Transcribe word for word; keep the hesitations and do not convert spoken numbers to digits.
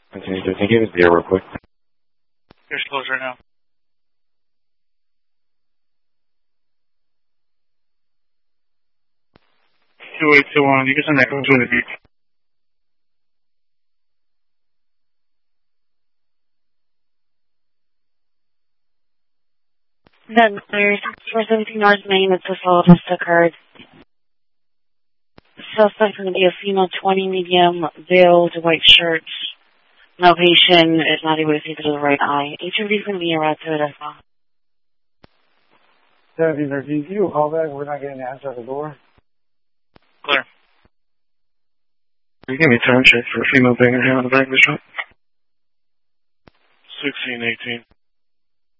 Continue to think it zero real quick. You're close right now. two eight two one, you can send that code to the beach. Then there's four seventeen North Main, it's assault just occurred. Suspect going to be a female, twenty, medium, veiled, white shirt. No patient is not able to see through the right eye. H M V is going to be around to it as well. seventeen thirteen, can you call back? We're not getting an answer at the door. Clear. Can you give me a time check for a female banging here on the back of the shop? sixteen eighteen.